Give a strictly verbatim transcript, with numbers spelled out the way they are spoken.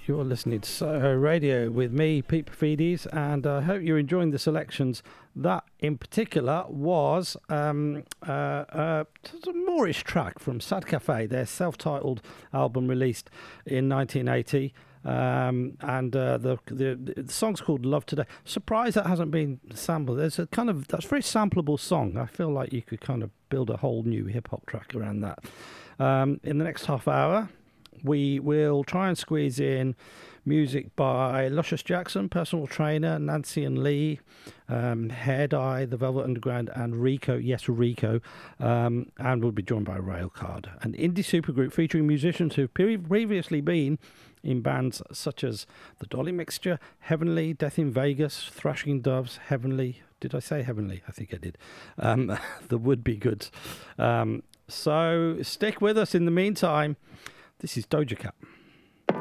You're listening to Soho Radio with me, Pete Perfides, and I hope you're enjoying the selections. That, in particular, was um, uh, uh, a Moorish track from Sad Cafe, their self-titled album released in nineteen eighty. Um, and uh, the, the the song's called Love Today. Surprised that hasn't been sampled. There's a kind of, that's a very sampleable song. I feel like you could kind of build a whole new hip-hop track around that. Um, in the next half hour, we will try and squeeze in music by Luscious Jackson, Personal Trainer, Nancy and Lee, um, Hair Dye, The Velvet Underground, and Rico, yes, Rico. Um, and we'll be joined by Railcard, an indie supergroup featuring musicians who've pre- previously been in bands such as The Dolly Mixture, Heavenly, Death in Vegas, Thrashing Doves, Heavenly. Did I say Heavenly? I think I did. Um, the Would Be Goods. Um, so stick with us in the meantime. This is Doja Cat.